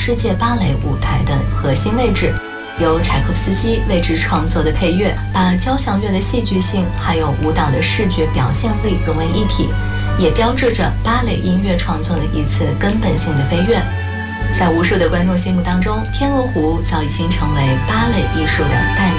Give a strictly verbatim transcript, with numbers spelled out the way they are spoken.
世界芭蕾舞台的核心位置。由柴可夫斯基为之创作的配乐，把交响乐的戏剧性还有舞蹈的视觉表现力融为一体，也标志着芭蕾音乐创作的一次根本性的飞跃。在无数的观众心目当中，天鹅湖早已经成为芭蕾艺术的代